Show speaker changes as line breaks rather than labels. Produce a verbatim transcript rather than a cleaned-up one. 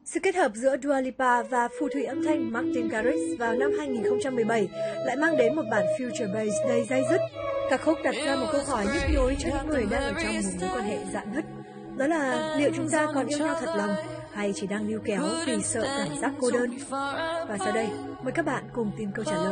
Sự kết hợp giữa Dua Lipa và phù thủy âm thanh Martin Garrix vào năm hai nghìn không trăm mười bảy lại mang đến một bản future bass đầy day dứt. Ca khúc đặt ra một câu hỏi nhức nhối cho những người đang ở trong một mối quan hệ rạn nứt. Đó là liệu chúng ta còn yêu nhau thật lòng hay chỉ đang níu kéo vì sợ cảm giác cô đơn? Và sau đây, mời các bạn cùng tìm câu trả lời.